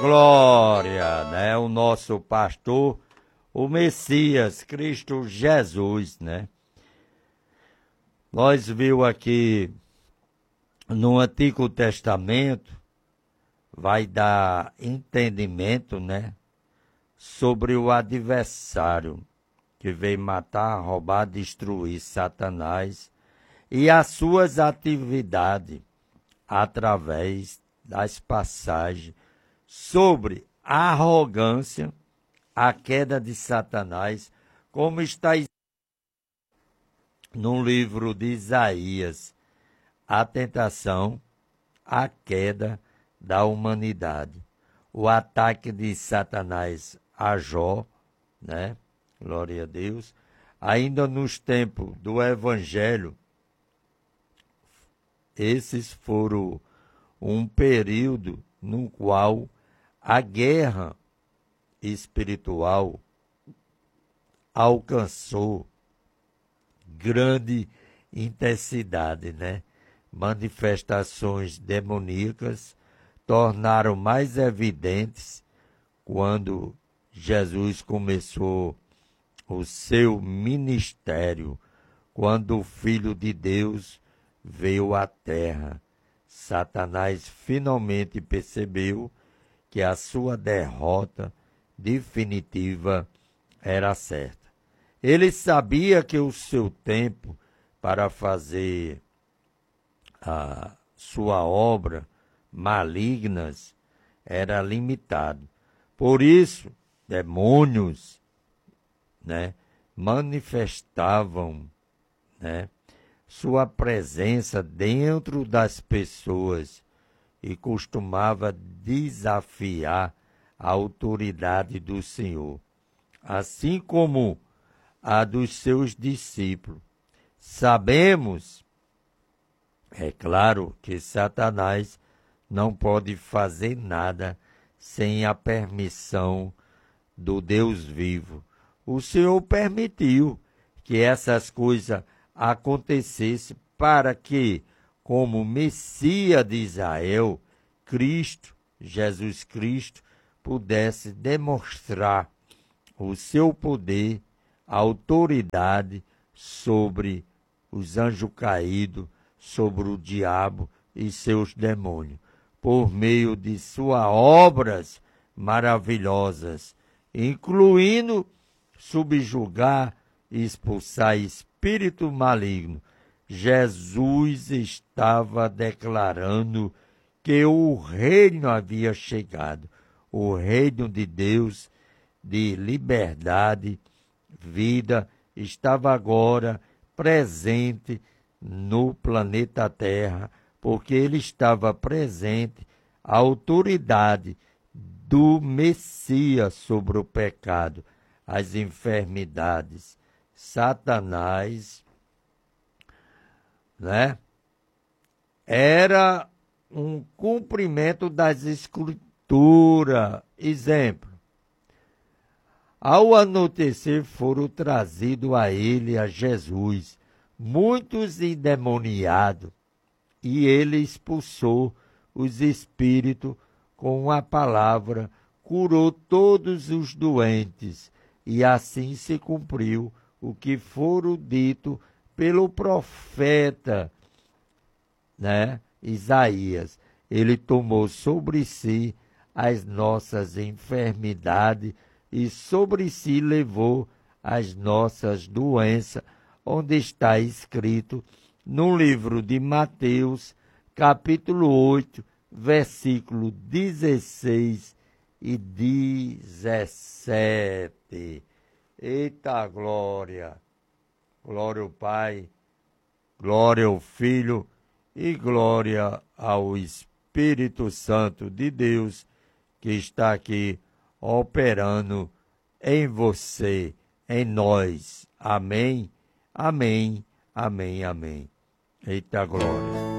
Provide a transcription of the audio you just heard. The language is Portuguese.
Glória, né? O nosso pastor, o Messias, Cristo Jesus, né? Nós viu aqui no Antigo Testamento, vai dar entendimento, né? Sobre o adversário que veio matar, roubar, destruir Satanás e as suas atividades através das passagens sobre a arrogância, a queda de Satanás, como está no livro de Isaías, a tentação, a queda da humanidade, o ataque de Satanás a Jó, né? Glória a Deus. Ainda nos tempos do Evangelho, esses foram um período no qual a guerra espiritual alcançou grande intensidade, né? Manifestações demoníacas tornaram mais evidentes quando Jesus começou o seu ministério, quando o Filho de Deus veio à terra. Satanás finalmente percebeu que a sua derrota definitiva era certa. Ele sabia que o seu tempo para fazer a sua obra malignas era limitado. Por isso, demônios, né, manifestavam, né, sua presença dentro das pessoas e costumava desafiar a autoridade do Senhor, assim como a dos seus discípulos. Sabemos, é claro, que Satanás não pode fazer nada sem a permissão do Deus vivo. O Senhor permitiu que essas coisas acontecessem para que, como Messias de Israel, Cristo, Jesus Cristo, pudesse demonstrar o seu poder, a autoridade sobre os anjos caídos, sobre o diabo e seus demônios, por meio de suas obras maravilhosas, incluindo subjugar e expulsar espírito maligno. Jesus estava declarando que o reino havia chegado, o reino de Deus, de liberdade, vida, estava agora presente no planeta Terra, porque ele estava presente a autoridade do Messias sobre o pecado, as enfermidades. Satanás, né, era um cumprimento das Escrituras. Exemplo, ao anoitecer foram trazidos a ele, a Jesus, muitos endemoniados, e ele expulsou os espíritos com a palavra, curou todos os doentes, e assim se cumpriu o que fora dito pelo profeta, né, Isaías. Ele tomou sobre si as nossas enfermidades e sobre si levou as nossas doenças, onde está escrito no livro de Mateus, capítulo 8, versículo 16 e 17. Eita glória! Glória ao Pai, glória ao Filho e glória ao Espírito Santo de Deus, que está aqui operando em você, em nós. Amém, amém, amém, amém. Eita glória!